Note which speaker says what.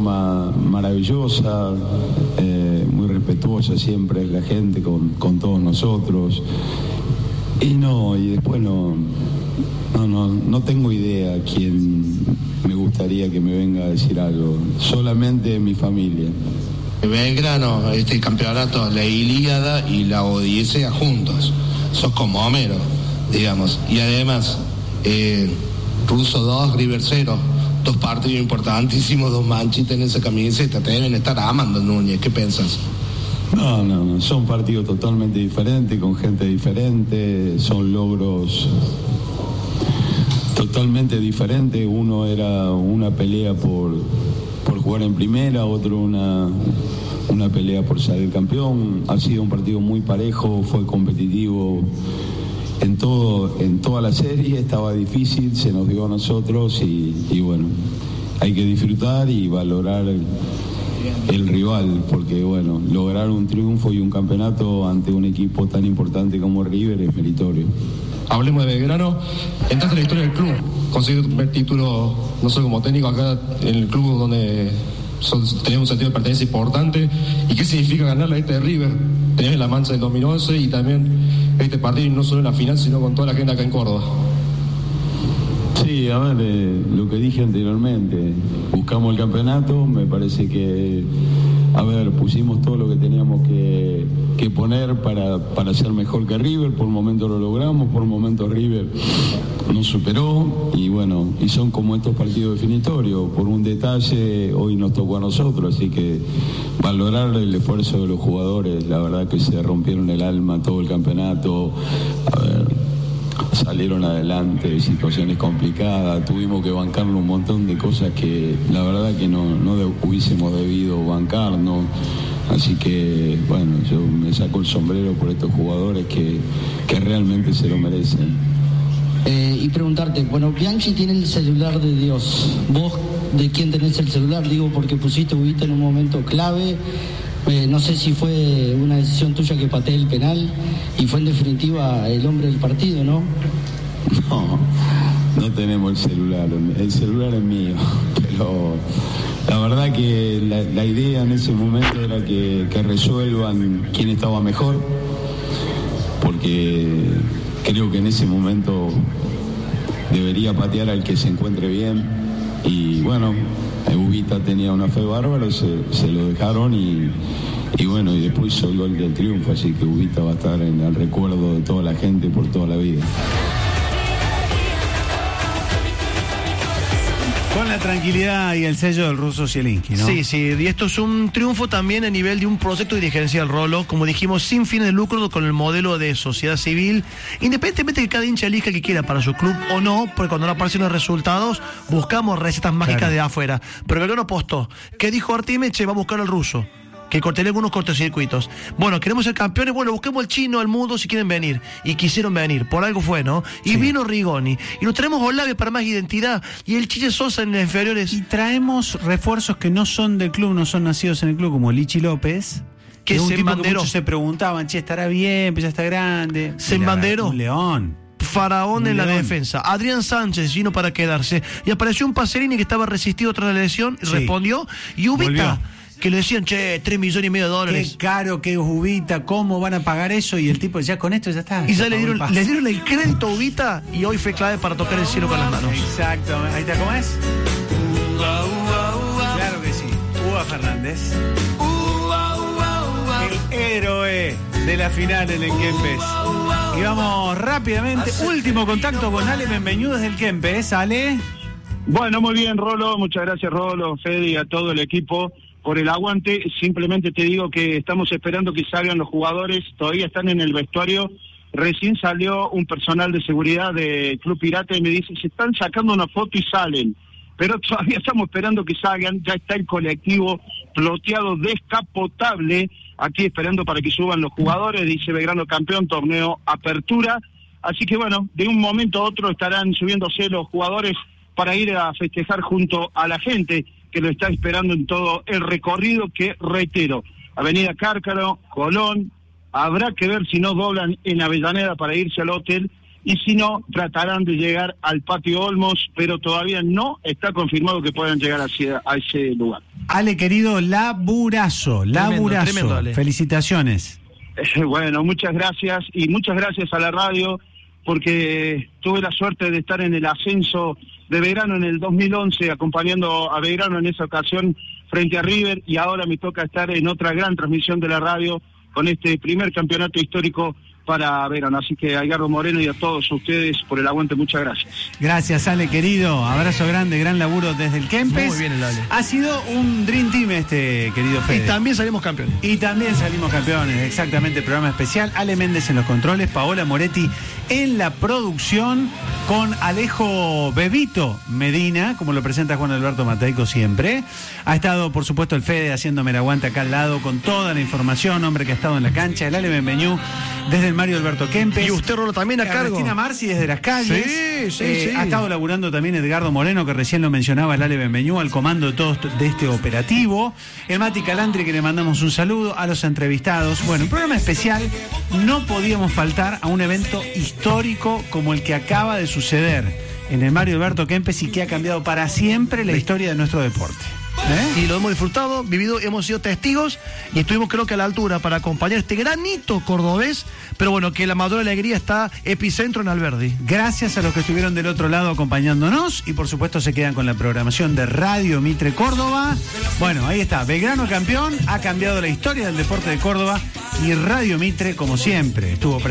Speaker 1: forma maravillosa, muy respetuosa siempre la gente con todos nosotros. Y después no tengo idea quién me gustaría que me venga a decir algo, solamente mi familia.
Speaker 2: Belgrano, este campeonato, la Ilíada y la Odisea juntos, sos como Homero, digamos, y además Russo 2, River 0, 2 partidos importantísimos, 2 manchitas en esa camiseta, te deben estar amando, Núñez, ¿qué piensas?
Speaker 1: No, son partidos totalmente diferentes, con gente diferente, son logros totalmente diferentes. Uno era una pelea por jugar en primera, otro una pelea por salir campeón. Ha sido un partido muy parejo, fue competitivo en toda la serie, estaba difícil, se nos dio a nosotros y bueno, hay que disfrutar y valorar el rival, porque bueno, lograr un triunfo y un campeonato ante un equipo tan importante como River es meritorio.
Speaker 3: Hablemos de Belgrano, entraste en la historia del club, conseguiste tu primer título no solo como técnico acá en el club donde tenemos un sentido de pertenencia importante. ¿Y qué significa ganar la de River? Tenés la mancha del 2011 y también este partido no solo en la final sino con toda la gente acá en Córdoba.
Speaker 1: Sí, a ver, lo que dije anteriormente, buscamos el campeonato, me parece que, pusimos todo lo que teníamos que poner para ser mejor que River, por momentos lo logramos, por momentos River nos superó y bueno, y son como estos partidos definitorios, por un detalle hoy nos tocó a nosotros, así que valorar el esfuerzo de los jugadores, la verdad que se rompieron el alma todo el campeonato, salieron adelante, situaciones complicadas, tuvimos que bancarnos un montón de cosas que la verdad que no hubiésemos debido bancar, ¿no? Así que bueno, yo me saco el sombrero por estos jugadores que realmente se lo merecen.
Speaker 4: Y preguntarte, bueno, Bianchi tiene el celular de Dios, ¿vos de quién tenés el celular? Digo, porque pusiste Ubita en un momento clave. No sé si fue una decisión tuya que pateé el penal y fue en definitiva el hombre del partido, ¿no?
Speaker 1: No tenemos el celular es mío, pero la verdad que la idea en ese momento era que resuelvan quién estaba mejor, porque creo que en ese momento debería patear al que se encuentre bien y bueno, Ubita tenía una fe bárbara, se lo dejaron y bueno, y después hizo el gol del triunfo, así que Ubita va a estar en el recuerdo de toda la gente por toda la vida.
Speaker 5: Con la tranquilidad y el sello del ruso Zielinski, ¿no?
Speaker 6: Sí, y esto es un triunfo también a nivel de un proyecto dirigencial, Rolo, como dijimos, sin fines de lucro, con el modelo de sociedad civil, independientemente de que cada hincha elija que quiera para su club o no, porque cuando no aparecen los resultados, buscamos recetas mágicas de afuera. Pero Belgrano apostó. ¿Qué dijo Artime? Va a buscar al ruso, que corté algunos cortocircuitos. Bueno, queremos ser campeones, bueno, busquemos al chino, al mudo, si quieren venir. Y quisieron venir, por algo fue, ¿no? Y vino Rigoni. Y nos traemos Olave para más identidad. Y el Chiche Sosa en las inferiores.
Speaker 5: Y traemos refuerzos que no son del club, no son nacidos en el club, como Lichi López. Que se embanderó. Muchos se preguntaban, está bien, pues ya está grande.
Speaker 6: Se embanderó.
Speaker 5: Un león.
Speaker 6: Faraón en la defensa. Adrián Sánchez vino para quedarse. Y apareció un Pacerini que estaba resistido tras la lesión, respondió. Y Ubita... Volvió. Que le decían, $3,5 millones.
Speaker 5: Qué caro que es Ubita, ¿cómo van a pagar eso? Y el tipo, ya con esto ya está.
Speaker 6: Y ya le dieron el crédito a Ubita y hoy fue clave para tocar el cielo con las manos.
Speaker 5: Exacto, ahí está, ¿cómo es? Claro que sí, Uva Fernández. El héroe de la final en el Kempes. Y vamos rápidamente, último contacto con Ale Benveñú desde el Kempes. Ale.
Speaker 7: Bueno, muy bien, Rolo, muchas gracias, Rolo, Fede y a todo el equipo por el aguante. Simplemente te digo que estamos esperando que salgan los jugadores, todavía están en el vestuario. Recién salió un personal de seguridad de Club Pirata y me dice, se están sacando una foto y salen, pero todavía estamos esperando que salgan. Ya está el colectivo ploteado descapotable aquí esperando para que suban los jugadores. Dice Belgrano campeón, torneo apertura, así que bueno, de un momento a otro estarán subiéndose los jugadores para ir a festejar junto a la gente que lo está esperando en todo el recorrido, que reitero, Avenida Cárcaro, Colón, habrá que ver si no doblan en Avellaneda para irse al hotel, y si no, tratarán de llegar al Patio Olmos, pero todavía no está confirmado que puedan llegar a ese lugar.
Speaker 5: Ale, querido, laburazo.
Speaker 6: Tremendo, Ale.
Speaker 5: Felicitaciones.
Speaker 7: Bueno, muchas gracias, y muchas gracias a la radio, porque tuve la suerte de estar en el ascenso de Belgrano en el 2011, acompañando a Belgrano en esa ocasión frente a River, y ahora me toca estar en otra gran transmisión de la radio con este primer campeonato histórico para Belgrano. Así que a Edgardo Moreno y a todos ustedes por el aguante, muchas gracias.
Speaker 5: Gracias, Ale, querido. Abrazo grande, gran laburo desde el Kempes.
Speaker 6: Muy bien el Ale.
Speaker 5: Ha sido un Dream Team querido Fede.
Speaker 6: Y también salimos campeones.
Speaker 5: Exactamente, programa especial. Ale Méndez en los controles, Paola Moretti en la producción, con Alejo Bebito Medina, como lo presenta Juan Alberto Mateico siempre. Ha estado, por supuesto, el Fede haciéndome el aguante acá al lado con toda la información, hombre que ha estado en la cancha, el Ale Benveñú desde el Mario Alberto Kempes.
Speaker 6: Y usted, Rolo, también a cargo.
Speaker 5: Cristina Marci desde las calles.
Speaker 6: Sí.
Speaker 5: Ha estado laburando también Edgardo Moreno, que recién lo mencionaba, el Ale Benveñú, al comando de todo de este operativo. El Mati Calandri, que le mandamos un saludo, a los entrevistados. Bueno, un programa especial. No podíamos faltar a un evento histórico como el que acaba de suceder en el Mario Alberto Kempes y que ha cambiado para siempre la historia de nuestro deporte.
Speaker 6: Y lo hemos disfrutado, vivido, hemos sido testigos y estuvimos, creo que a la altura para acompañar este granito cordobés, pero bueno, que la mayor alegría está epicentro en Alberdi.
Speaker 5: Gracias a los que estuvieron del otro lado acompañándonos, y por supuesto se quedan con la programación de Radio Mitre Córdoba. Bueno, ahí está, Belgrano campeón, ha cambiado la historia del deporte de Córdoba, y Radio Mitre, como siempre, estuvo presente.